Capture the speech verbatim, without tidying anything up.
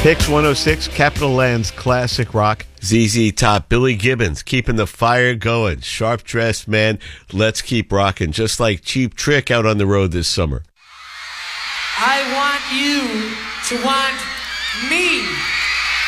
Hicks one oh six, Capital Land's classic rock. Z Z Top, Billy Gibbons, keeping the fire going. Sharp dressed man, let's keep rocking. Just like Cheap Trick out on the road this summer. I want you to want me.